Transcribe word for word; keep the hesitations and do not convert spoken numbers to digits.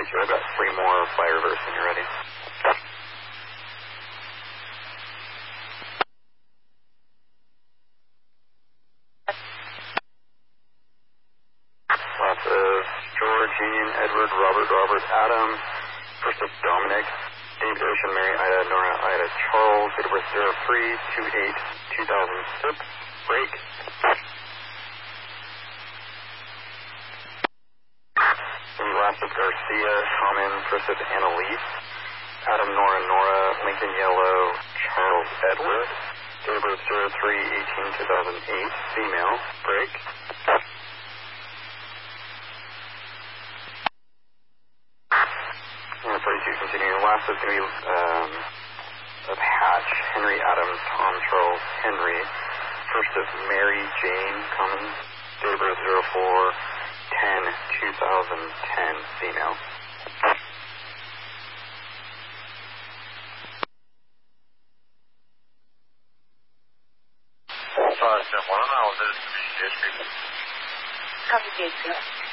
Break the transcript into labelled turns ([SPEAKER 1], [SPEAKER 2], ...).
[SPEAKER 1] sir. I've got three more by reverse when you're ready. Lots of George, Union, Edward, Robert, Robert, Adam. First of Dominic, David, Ocean, Mary, Ida, Nora, Ida, Charles. Date of birth zero three two eight two thousand six. Break. And last of Garcia, Common, first of Annalise. Adam, Nora, Nora, Lincoln, Yellow, Charles, Edward. Date of birth zero three eighteen two thousand eight. Female. Break. And forty-two, continue. Last is going to be um, of Hatch, Henry, Adam, Tom, Charles, Henry. First of Mary, Jane, Common. Date of birth zero four ten two thousand ten. Female.
[SPEAKER 2] five, one analysis, district.
[SPEAKER 3] Copy, Gates.